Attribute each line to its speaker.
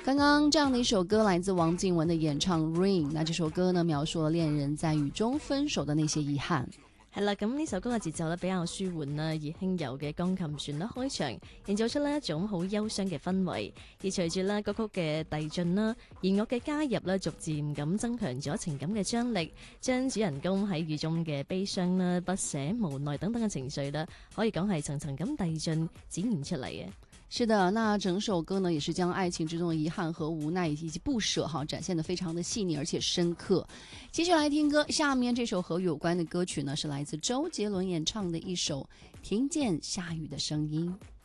Speaker 1: 刚刚这样的一首歌来自王靖雯的演唱 Rain， 那這首歌呢描述了戀人在雨中分手的那些遺憾。
Speaker 2: 係啦，咁呢首歌嘅節奏咧比較舒緩啦，而輕柔嘅鋼琴旋律開場，營造出呢一種好憂傷嘅氛圍。而隨住呢歌曲嘅遞進啦，弦樂嘅加入咧，逐漸咁增強咗情感嘅張力，將主人公喺雨中嘅悲傷啦、不捨、無奈等等嘅情緒啦，可以講係層層咁遞進展現出嚟嘅。
Speaker 1: 是的，那整首歌呢也是將愛情之中的遺憾和無奈以及不捨展現得非常的細膩而且深刻。繼續來聽歌，下面這首和雨有關的歌曲呢是來自周杰倫演唱的一首《聽見下雨的聲音》。